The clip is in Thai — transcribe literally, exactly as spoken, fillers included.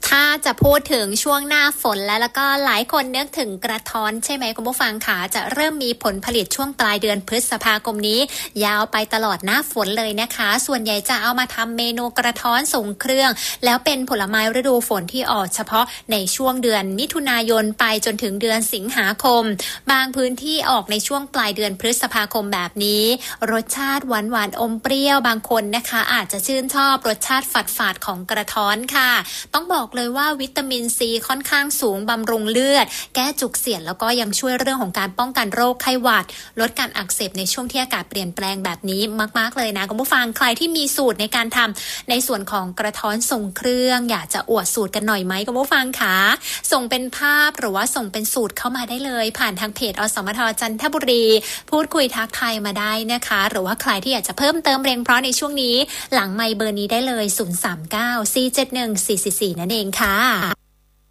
ถ้าจะพูดถึงช่วงหน้าฝนแล้วแล้วก็หลายคนนึกถึงกระท้อนใช่ไหมคุณผู้ฟังคะจะเริ่มมีผลผลิตช่วงปลายเดือนพฤษภาคมนี้ยาวไปตลอดหน้าฝนเลยนะคะส่วนใหญ่จะเอามาทำเมนูกระท้อนส่งเครื่องแล้วเป็นผลไม้ฤดูฝนที่ออกเฉพาะในช่วงเดือนมิถุนายนไปจนถึงเดือนสิงหาคมบางพื้นที่ออกในช่วงปลายเดือนพฤษภาคมแบบนี้รสชาติหวานหวานอมเปรี้ยวบางคนนะคะอาจจะชื่นชอบรสชาติฝาดๆของกระท้อนค่ะต้องบอกเลยว่าวิตามินซีค่อนข้างสูงบำรุงเลือดแก้จุกเสียดแล้วก็ยังช่วยเรื่องของการป้องกันโรคไข้หวัดลดการอักเสบในช่วงที่อากาศเปลี่ยนแปลงแบบนี้มากๆเลยนะคุณผู้ฟังใครที่มีสูตรในการทำในส่วนของกระท้อนส่งเครื่องอยากจะอวดสูตรกันหน่อยไหมคุณผู้ฟังคะส่งเป็นภาพหรือว่าส่งเป็นสูตรเข้ามาได้เลยผ่านทางเพจอสมทจันทบุรีพูดคุยทักทายมาได้นะคะหรือว่าใครที่อยากจะเพิ่มเติมเพลงเพราะในช่วงนี้หลังไมค์เบอร์นี้ได้เลยศูนย์ สาม เก้า สี่ เจ็ด หนึ่ง สี่ สี่ สี่นั่นเองค่ะ